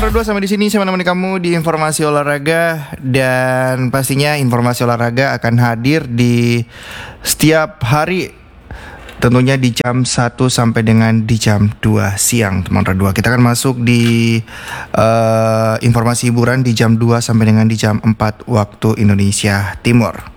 Radua sampai di sini saya menemani kamu di informasi olahraga, dan pastinya informasi olahraga akan hadir di setiap hari, tentunya di jam 1 sampai dengan di jam 2 siang teman Radua. Kita akan masuk di informasi hiburan di jam 2 sampai dengan di jam 4 waktu Indonesia Timur.